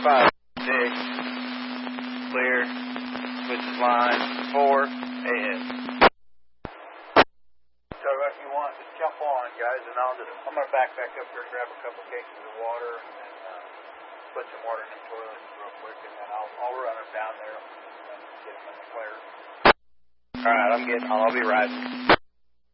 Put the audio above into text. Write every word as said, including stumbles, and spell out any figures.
five, six, clear, switches line, four, ahead. So if you want, just jump on, guys, and I'll just, I'm going to back back up here and grab a couple cases of water and then uh, put some water in the toilet real quick, and then I'll, I'll run them down there and get them in the flare. All right, I'm getting, I'll be riding.